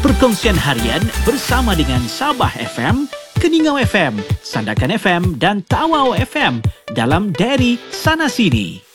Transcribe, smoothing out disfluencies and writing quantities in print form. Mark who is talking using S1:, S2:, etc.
S1: Perkongsian harian bersama dengan Sabah FM, Keningau FM, Sandakan FM dan Tawau FM dalam Dari Sana Sini.